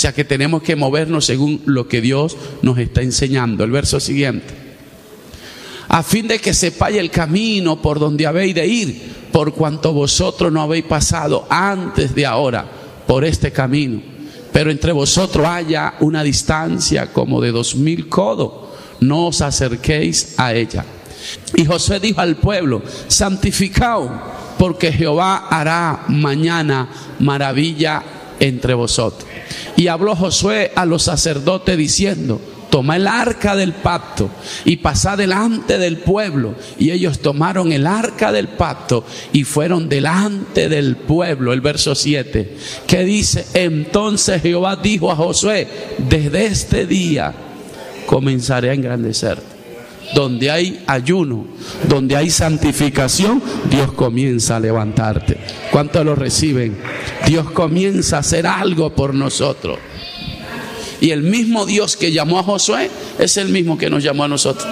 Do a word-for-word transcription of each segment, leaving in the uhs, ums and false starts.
sea que tenemos que movernos según lo que Dios nos está enseñando. El verso siguiente: a fin de que sepáis el camino por donde habéis de ir, por cuanto vosotros no habéis pasado antes de ahora por este camino, pero entre vosotros haya una distancia como de dos mil codos, no os acerquéis a ella. Y Josué dijo al pueblo: santificaos, porque Jehová hará mañana maravilla entre vosotros. Y habló Josué a los sacerdotes diciendo: toma el arca del pacto y pasad delante del pueblo. Y ellos tomaron el arca del pacto y fueron delante del pueblo. El verso siete, que dice: entonces Jehová dijo a Josué: desde este día comenzaré a engrandecerte. Donde hay ayuno, donde hay santificación, Dios comienza a levantarte. ¿Cuántos lo reciben? Dios comienza a hacer algo por nosotros. Y el mismo Dios que llamó a Josué es el mismo que nos llamó a nosotros.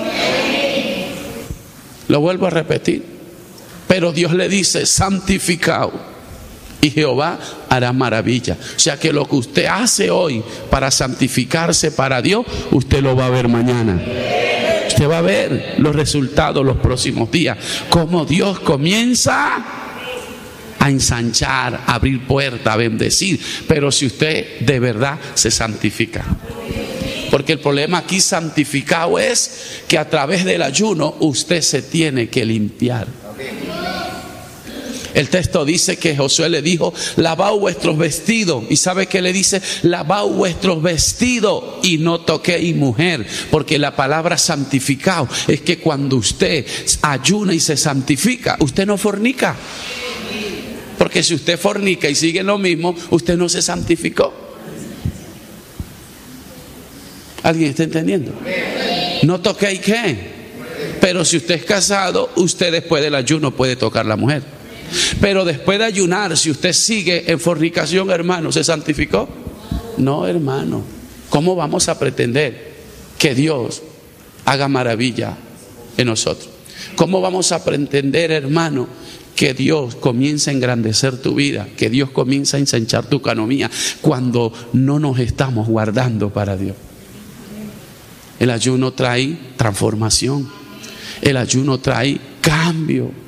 Lo vuelvo a repetir. Pero Dios le dice: santificaos, y Jehová hará maravilla. O sea que lo que usted hace hoy para santificarse para Dios, usted lo va a ver mañana. Usted va a ver los resultados los próximos días. Cómo Dios comienza a ensanchar, a abrir puertas, a bendecir. Pero si usted de verdad se santifica. Porque el problema aquí santificado es que a través del ayuno usted se tiene que limpiar. El texto dice que Josué le dijo: lavaos vuestros vestidos. ¿Y sabe qué le dice? Lavaos vuestros vestidos y no toquéis mujer. Porque la palabra santificado es que cuando usted ayuna y se santifica, usted no fornica. Porque si usted fornica y sigue lo mismo, usted no se santificó. ¿Alguien está entendiendo? No toquéis qué. Pero si usted es casado, usted después del ayuno puede tocar a la mujer. Pero después de ayunar, si usted sigue en fornicación, hermano, ¿se santificó? No, hermano. ¿Cómo vamos a pretender que Dios haga maravilla en nosotros? ¿Cómo vamos a pretender, hermano, que Dios comience a engrandecer tu vida, que Dios comience a ensanchar tu economía, cuando no nos estamos guardando para Dios? El ayuno trae transformación. El ayuno trae cambio.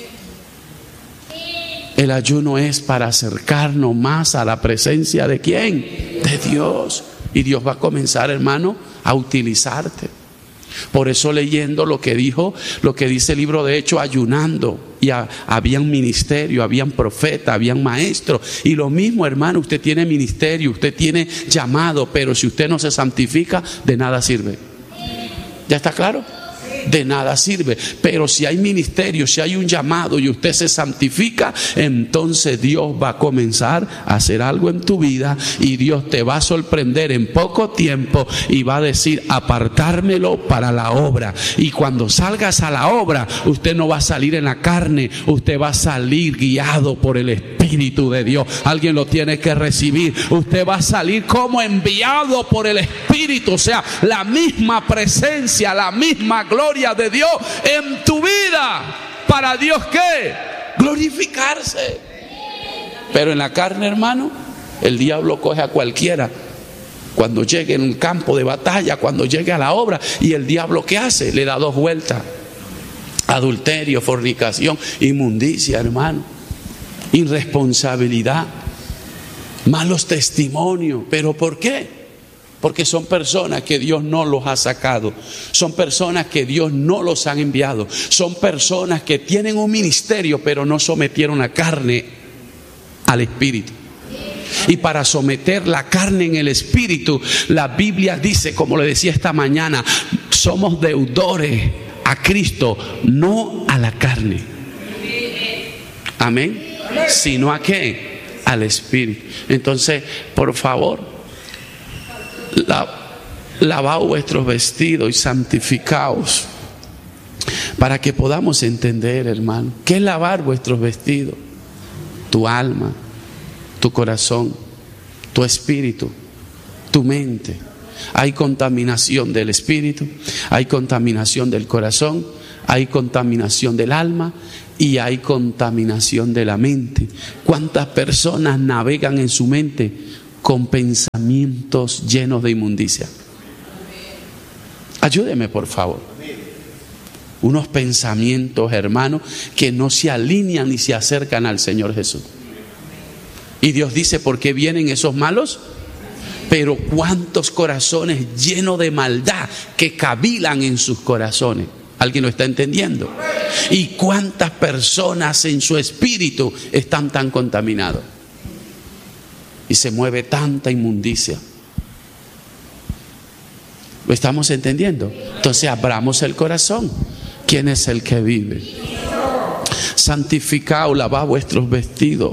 El ayuno es para acercarnos más a la presencia de ¿quién? De Dios. Y Dios va a comenzar, hermano, a utilizarte. Por eso, leyendo lo que dijo, lo que dice el libro de Hechos, ayunando, y a, habían ministerio, habían profeta, habían maestros. Y lo mismo, hermano, usted tiene ministerio, usted tiene llamado, pero si usted no se santifica, de nada sirve. ¿Ya está claro? De nada sirve. Pero si hay ministerio, si hay un llamado y usted se santifica, entonces Dios va a comenzar a hacer algo en tu vida, y Dios te va a sorprender en poco tiempo y va a decir: apartármelo para la obra. Y cuando salgas a la obra, usted no va a salir en la carne, usted va a salir guiado por el Espíritu de Dios. Alguien lo tiene que recibir. Usted va a salir como enviado por el Espíritu, o sea, la misma presencia, la misma gloria de Dios en tu vida. ¿Para Dios qué? Glorificarse. Pero en la carne, hermano, el diablo coge a cualquiera cuando llegue en un campo de batalla, cuando llegue a la obra, y el diablo ¿qué hace? Le da dos vueltas: adulterio, fornicación, inmundicia, hermano, irresponsabilidad, malos testimonios. ¿Pero por qué? Porque son personas que Dios no los ha sacado. Son personas que Dios no los ha enviado. Son personas que tienen un ministerio, pero no sometieron la carne al espíritu. Y para someter la carne en el espíritu, la Biblia dice, como le decía esta mañana, somos deudores a Cristo, no a la carne. Amén. ¿Sino a qué? Al espíritu. Entonces, por favor, La, lavaos vuestros vestidos y santificaos, para que podamos entender, hermano, ¿qué es lavar vuestros vestidos? Tu alma, tu corazón, tu espíritu, tu mente. Hay contaminación del espíritu, hay contaminación del corazón, hay contaminación del alma y hay contaminación de la mente. ¿Cuántas personas navegan en su mente con pensamientos llenos de inmundicia. Ayúdeme, por favor. Unos pensamientos, hermanos, que no se alinean ni se acercan al Señor Jesús. Y Dios dice, ¿por qué vienen esos malos? Pero cuántos corazones llenos de maldad que cavilan en sus corazones. ¿Alguien lo está entendiendo? Y cuántas personas en su espíritu están tan contaminados. Y se mueve tanta inmundicia. ¿Lo estamos entendiendo? Entonces abramos el corazón. ¿Quién es el que vive? Santificaos, lavad vuestros vestidos.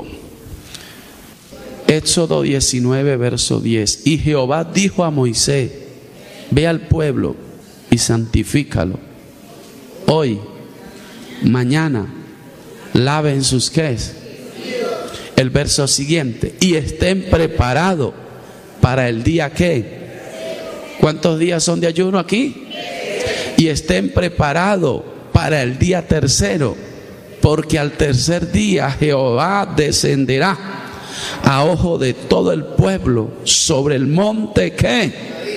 Éxodo diecinueve, verso diez. Y Jehová dijo a Moisés: ve al pueblo y santifícalo. Hoy, mañana, laven sus ¿qué? El verso siguiente. Y estén preparados para el día ¿qué? ¿Cuántos días son de ayuno aquí? Y estén preparados para el día tercero, porque al tercer día Jehová descenderá a ojo de todo el pueblo sobre el monte ¿qué?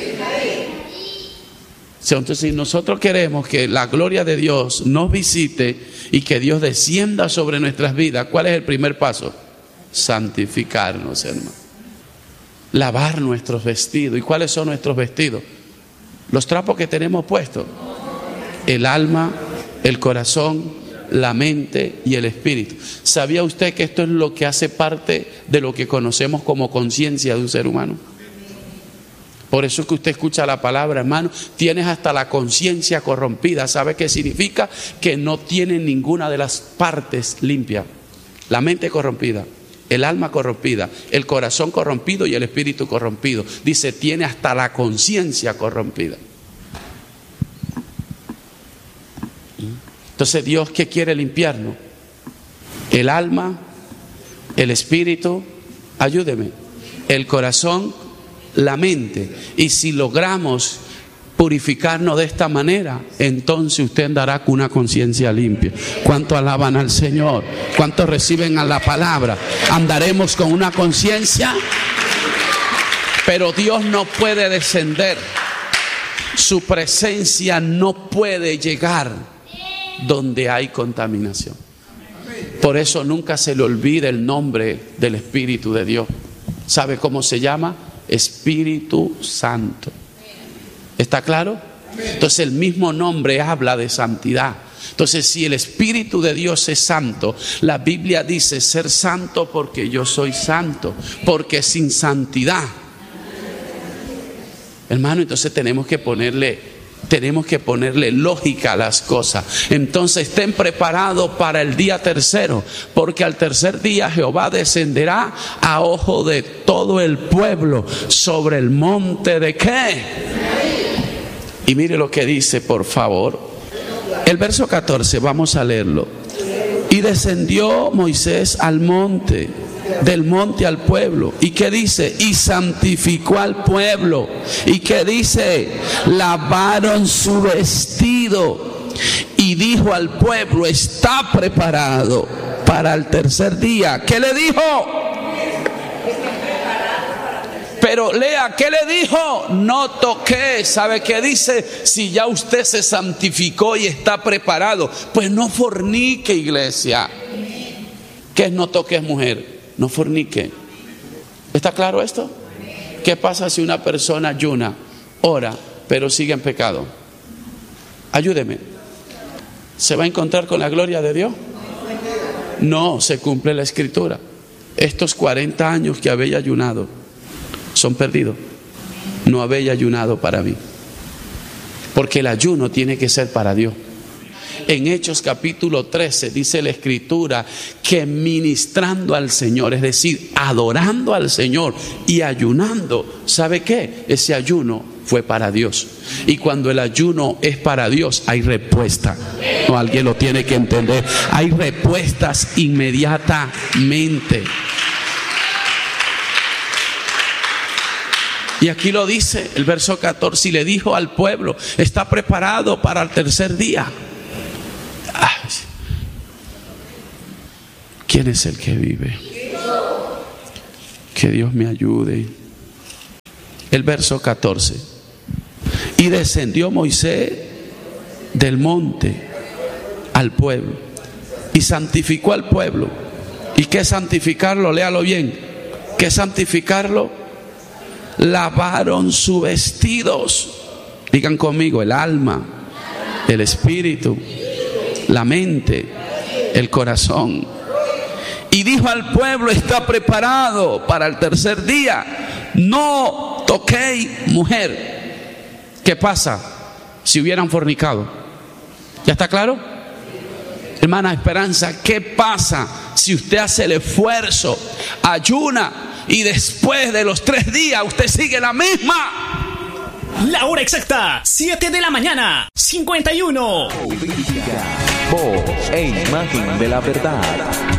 Entonces, si nosotros queremos que la gloria de Dios nos visite y que Dios descienda sobre nuestras vidas, ¿cuál es el primer paso? Santificarnos, hermano. Lavar nuestros vestidos. ¿Y cuáles son nuestros vestidos? Los trapos que tenemos puestos. El alma, el corazón, la mente y el espíritu. ¿Sabía usted que esto es lo que hace parte de lo que conocemos como conciencia de un ser humano? Por eso es que usted escucha la palabra, hermano, tienes hasta la conciencia corrompida. ¿Sabe qué significa? Que no tiene ninguna de las partes limpia. La mente corrompida, el alma corrompida, el corazón corrompido y el espíritu corrompido. Dice, tiene hasta la conciencia corrompida. Entonces, ¿Dios qué quiere limpiarnos? El alma, el espíritu, ayúdeme, el corazón, la mente. Y si logramos purificarnos de esta manera, entonces usted andará con una conciencia limpia. ¿Cuánto alaban al Señor? ¿Cuánto reciben a la palabra? Andaremos con una conciencia. Pero Dios no puede descender. Su presencia no puede llegar donde hay contaminación. Por eso nunca se le olvide el nombre del Espíritu de Dios. ¿Sabe cómo se llama? Espíritu Santo. ¿Está claro? Entonces el mismo nombre habla de santidad. Entonces, si el Espíritu de Dios es santo, la Biblia dice ser santo porque yo soy santo, porque sin santidad, hermano, entonces tenemos que ponerle Tenemos que ponerle lógica a las cosas. Entonces estén preparados para el día tercero, porque al tercer día Jehová descenderá a ojo de todo el pueblo sobre el monte de ¿qué? Y mire lo que dice, por favor. El verso catorce, vamos a leerlo. Y descendió Moisés al monte, del monte al pueblo. ¿Y qué dice? Y santificó al pueblo. ¿Y qué dice? Lavaron su vestido. Y dijo al pueblo: está preparado para el tercer día. ¿Qué le dijo? Pero lea, ¿qué le dijo? No toqué. ¿Sabe qué dice? Si ya usted se santificó y está preparado, pues no fornique, iglesia. ¿Qué es no toques, mujer? No fornique. ¿Está claro esto? ¿Qué pasa si una persona ayuna, ora, pero sigue en pecado? Ayúdeme. ¿Se va a encontrar con la gloria de Dios? No, se cumple la escritura. Estos cuarenta años que habéis ayunado son perdidos. No habéis ayunado para mí. Porque el ayuno tiene que ser para Dios. En Hechos capítulo trece dice la escritura que ministrando al Señor, es decir, adorando al Señor y ayunando, ¿sabe qué? Ese ayuno fue para Dios. Y cuando el ayuno es para Dios, hay respuesta. No, alguien lo tiene que entender. Hay respuestas inmediatamente. Y aquí lo dice el verso catorce, y le dijo al pueblo: está preparado para el tercer día. ¿Quién es el que vive? Que Dios me ayude. el verso catorce. Y descendió Moisés del monte al pueblo y santificó al pueblo. ¿Y qué santificarlo? Léalo bien. ¿Qué santificarlo? Lavaron sus vestidos. Digan conmigo: el alma, el espíritu, la mente, el corazón. Y dijo al pueblo: está preparado para el tercer día. No toquéis mujer. ¿Qué pasa si hubieran fornicado? ¿Ya está claro? Hermana Esperanza, ¿qué pasa si usted hace el esfuerzo, ayuna y después de los tres días usted sigue la misma? La hora exacta, siete de la mañana, cincuenta y uno. Voz e imagen de la verdad.